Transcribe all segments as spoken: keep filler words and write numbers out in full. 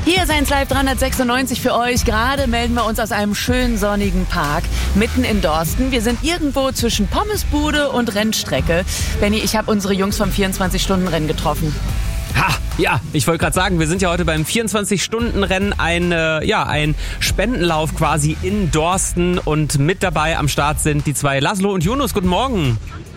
Hier ist eins Live dreihundertsechsundneunzig für euch. Gerade melden wir uns aus einem schönen sonnigen Park mitten in Dorsten. Wir sind irgendwo zwischen Pommesbude und Rennstrecke. Benni, ich habe unsere Jungs vom vierundzwanzig-Stunden-Rennen getroffen. Ha, ja, ich wollte gerade sagen, wir sind ja heute beim vierundzwanzig-Stunden-Rennen, ein, äh, ja, ein Spendenlauf quasi in Dorsten, und mit dabei am Start sind die zwei Laszlo und Yunus. Guten Morgen.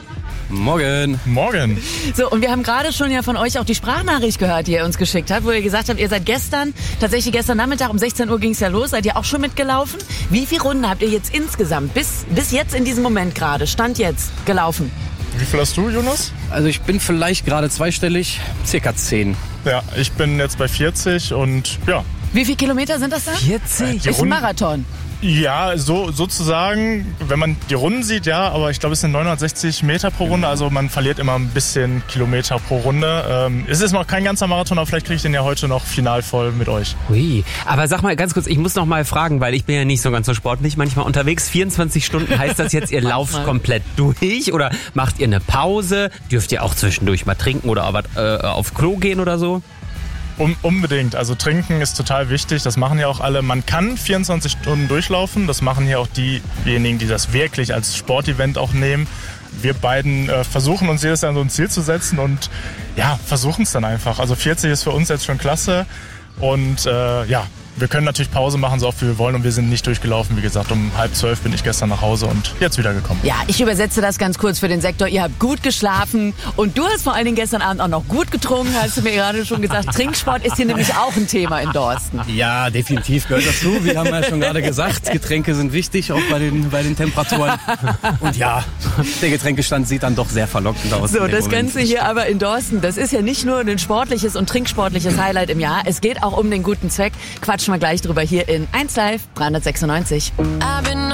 Morgen. Morgen. So, und wir haben gerade schon ja von euch auch die Sprachnachricht gehört, die ihr uns geschickt habt, wo ihr gesagt habt, ihr seid gestern, tatsächlich gestern Nachmittag um sechzehn Uhr ging es ja los, seid ihr auch schon mitgelaufen? Wie viele Runden habt ihr jetzt insgesamt, bis, bis jetzt in diesem Moment gerade, Stand jetzt, gelaufen? Wie viel hast du, Jonas? Also ich bin vielleicht gerade zweistellig, circa zehn. Ja, ich bin jetzt bei vierzig und ja. Wie viele Kilometer sind das dann? vierzig? Die Ist ein Runden- Marathon. Ja, so sozusagen, wenn man die Runden sieht, ja, aber ich glaube, es sind neunhundertsechzig Meter pro Runde, also man verliert immer ein bisschen Kilometer pro Runde. Ähm, es ist noch kein ganzer Marathon, aber vielleicht kriege ich den ja heute noch final voll mit euch. Hui, aber sag mal ganz kurz, ich muss noch mal fragen, weil ich bin ja nicht so ganz so sportlich manchmal unterwegs. vierundzwanzig Stunden, heißt das jetzt, ihr lauft komplett durch oder macht ihr eine Pause? Dürft ihr auch zwischendurch mal trinken oder auf, äh, auf Klo gehen oder so? Um, unbedingt. Also trinken ist total wichtig. Das machen ja auch alle. Man kann vierundzwanzig Stunden durchlaufen. Das machen ja auch diejenigen, die das wirklich als Sportevent auch nehmen. Wir beiden äh, versuchen uns jedes Jahr so ein Ziel zu setzen und ja, versuchen es dann einfach. Also vierzig ist für uns jetzt schon klasse. Und äh, ja, wir können natürlich Pause machen, so oft wie wir wollen, und wir sind nicht durchgelaufen. Wie gesagt, um halb zwölf bin ich gestern nach Hause und jetzt wieder gekommen. Ja, ich übersetze das ganz kurz für den Sektor. Ihr habt gut geschlafen und du hast vor allen Dingen gestern Abend auch noch gut getrunken, hast du mir gerade schon gesagt. Trinksport ist hier nämlich auch ein Thema in Dorsten. Ja, definitiv gehört dazu. Wir haben ja schon gerade gesagt, Getränke sind wichtig, auch bei den, bei den Temperaturen. Und ja, der Getränkestand sieht dann doch sehr verlockend aus. So, in dem das Moment. Ganze hier aber in Dorsten, das ist ja nicht nur ein sportliches und trinksportliches Highlight im Jahr. Es geht auch um den guten Zweck. Quatschen wir gleich drüber hier in eins Live dreihundertsechsundneunzig.